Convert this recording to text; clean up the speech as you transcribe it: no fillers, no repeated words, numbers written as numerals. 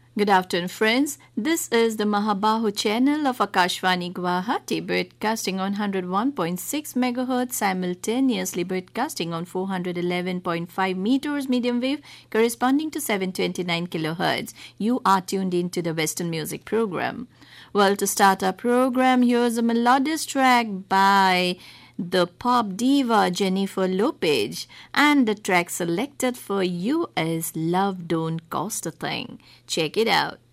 Good afternoon, friends. This is the Mahabahu channel of Akashvani Guwahati, broadcasting on 101.6 MHz, simultaneously broadcasting on 411.5 meters medium wave, corresponding to 729 kHz. You are tuned in to the Western Music Program. Well, to start our program, here's a melodious track by the pop diva Jennifer Lopez, and the track selected for you is Love Don't Cost a Thing. Check it out.